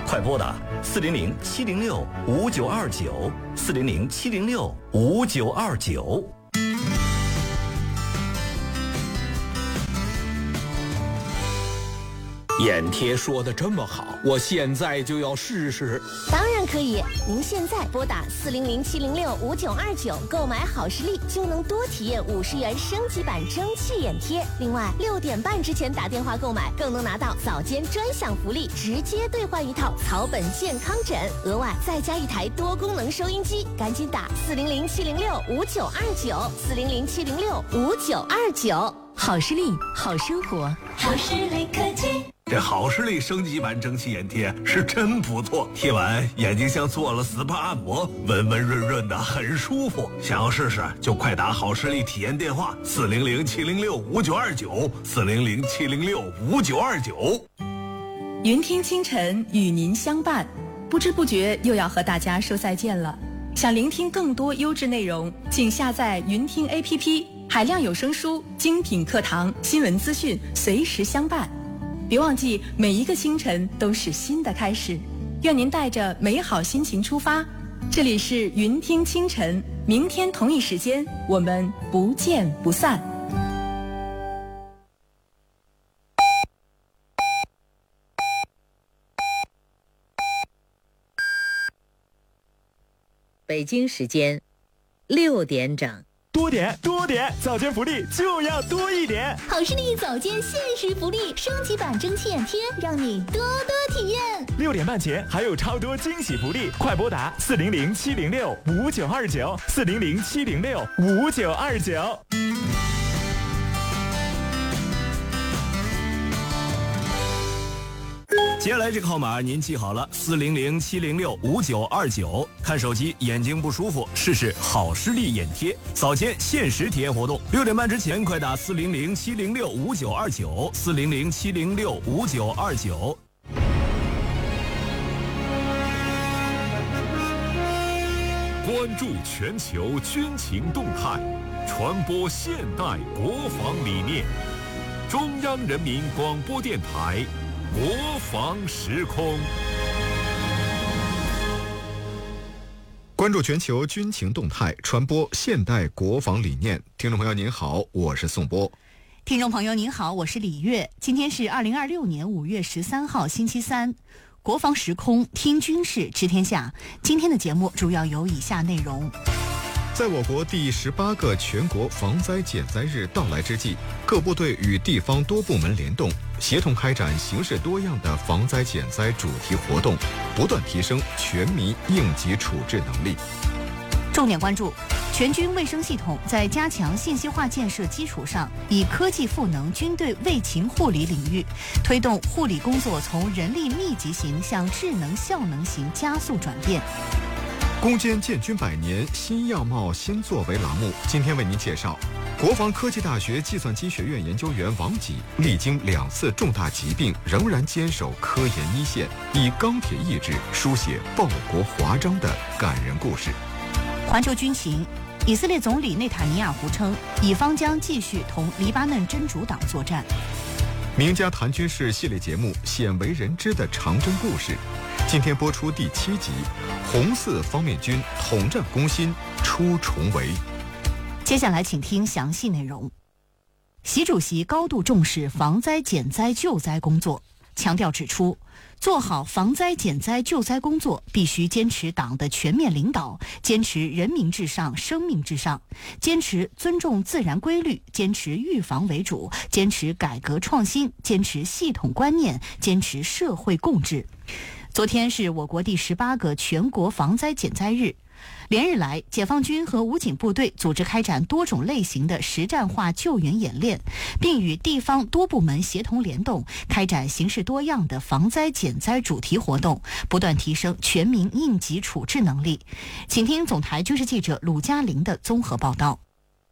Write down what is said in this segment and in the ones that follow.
快拨打400-706-5929，400-706-5929。 眼贴说的这么好，我现在就要试试。 当然可以，您现在拨打400-706-5929购买好视力，就能多体验50元升级版蒸汽眼贴。另外，6点半之前打电话购买，更能拿到早间专享福利，直接兑换一套草本健康枕，额外再加一台多功能收音机。赶紧打400-706-5929，400-706-5929。好视力，好生活， 好视力科技。 这好视力升级版蒸汽眼贴是真不错，贴完眼睛像做了 SPA 按摩，温温润润的，很舒服。想要试试就快打好视力体验电话400-706-5929，400-706-5929。 云听清晨与您相伴，不知不觉又要和大家说再见了。想聆听更多优质内容，请下载云听 APP， 海量有声书、精品课堂、新闻资讯随时相伴。别忘记，每一个清晨都是新的开始。愿您带着美好心情出发。这里是云听清晨，明天同一时间我们不见不散。 北京时间6点整。 多点，早间福利就要多一点。 好视力早间限时福利，升级版蒸汽眼贴，让你多多体验。 6点半前还有超多惊喜福利，快拨打400-706-5929，400-706-5929。 接下来这个号码您记好了，400-706-5929。看手机眼睛不舒服，试试好视力眼贴，早间限时体验活动，6点半之前快打400-706-5929，400-706-5929。 关注全球军情动态，传播现代国防理念。中央人民广播电台国防时空。 关注全球军情动态，传播现代国防理念。听众朋友您好，我是宋波。 听众朋友您好，我是李月。今天是2026年5月13号星期三，国防时空听军事知天下。今天的节目主要有以下内容。 在我国第18个全国防灾减灾日到来之际，各部队与地方多部门联动，协同开展形式多样的防灾减灾主题活动，不断提升全民应急处置能力。 重点关注全军卫生系统在加强信息化建设基础上，以科技赋能军队卫勤护理领域，推动护理工作从人力密集型向智能效能型加速转变。 攻坚建军100年新样貌新作为栏目，今天为您介绍国防科技大学计算机学院研究员王吉历经2次重大疾病，仍然坚守科研一线，以钢铁意志书写报国华章的感人故事。 环球军情，以色列总理内塔尼亚胡称，以方将继续同黎巴嫩真主党作战。 名家谈军事系列节目鲜为人知的长征故事，今天播出第7集，红四方面军统战攻心出重围。 接下来请听详细内容。习主席高度重视防灾减灾救灾工作，强调指出，做好防灾减灾救灾工作，必须坚持党的全面领导，坚持人民至上、生命至上，坚持尊重自然规律，坚持预防为主，坚持改革创新，坚持系统观念，坚持社会共治。昨天是我国第18个全国防灾减灾日。连日来，解放军和武警部队组织开展多种类型的实战化救援演练，并与地方多部门协同联动，开展形式多样的防灾减灾主题活动，不断提升全民应急处置能力。请听总台军事记者鲁嘉玲的综合报道。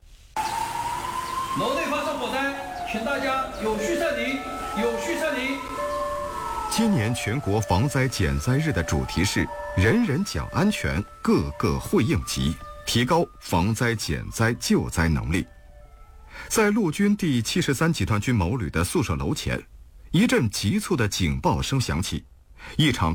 楼内发生火灾，请大家有序撤离，有序撤离。 今年全国防灾减灾日的主题是人人讲安全，个个会应急，提高防灾减灾救灾能力。在陆军第73集团军某旅的宿舍楼前，一阵急促的警报声响起，一场